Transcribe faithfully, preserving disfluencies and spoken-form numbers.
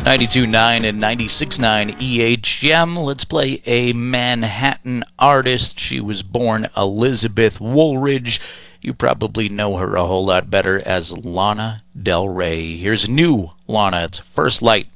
ninety-two point nine and ninety-six point nine E H M. Let's play a Manhattan artist. She was born Elizabeth Woolridge. You probably know her a whole lot better as Lana Del Rey. Here's new Lana. It's First Light.